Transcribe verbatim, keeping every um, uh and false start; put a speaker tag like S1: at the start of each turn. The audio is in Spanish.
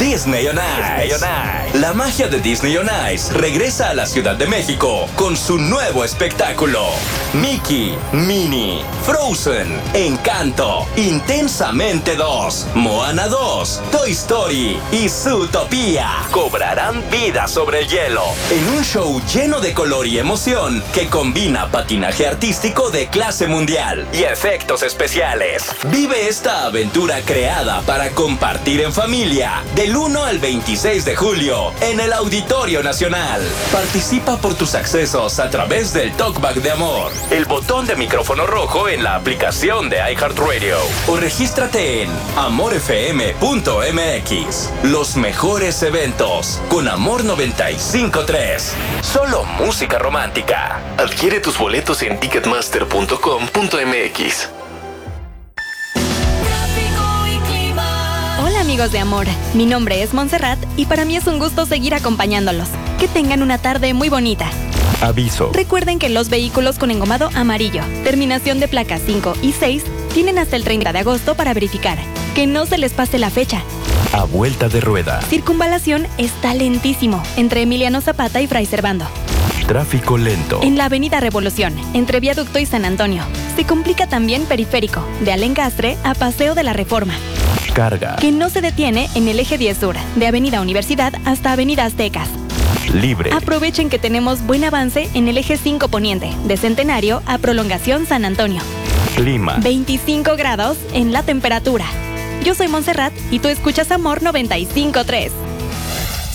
S1: Disney on Ice. La magia de Disney on Ice regresa a la Ciudad de México con su nuevo espectáculo. Mickey, Minnie, Frozen, Encanto, Intensamente dos, Moana dos, Toy Story y Zootopia cobrarán vida sobre el hielo en un show lleno de color y emoción que combina patinaje artístico de clase mundial y efectos especiales. Vive esta aventura creada para compartir en familia del uno al veintiséis de julio en el Auditorio Nacional. Participa por tus accesos a través del Talkback de Amor, el botón de micrófono rojo en la aplicación de iHeartRadio o regístrate en amor f m punto m x. Los mejores eventos con Amor noventa y cinco punto tres. Solo música romántica.
S2: Adquiere tus boletos en ticketmaster punto com punto m x.
S3: Hola amigos de Amor, mi nombre es Montserrat y para mí es un gusto seguir acompañándolos. Que tengan una tarde muy bonita.
S4: Aviso.
S3: Recuerden que los vehículos con engomado amarillo, terminación de placas cinco y seis, tienen hasta el treinta de agosto para verificar. Que no se les pase la fecha.
S4: A vuelta de rueda.
S3: Circunvalación está lentísimo, entre Emiliano Zapata y Fray Servando.
S4: Tráfico lento.
S3: En la avenida Revolución, entre Viaducto y San Antonio. Se complica también Periférico, de Alengastre a Paseo de la Reforma.
S4: Carga.
S3: Que no se detiene en el eje diez Sur, de Avenida Universidad hasta Avenida Aztecas.
S4: Libre.
S3: Aprovechen que tenemos buen avance en el eje cinco Poniente, de Centenario a Prolongación San Antonio.
S4: Clima.
S3: veinticinco grados en la temperatura. Yo soy Montserrat y tú escuchas Amor noventa y cinco punto tres.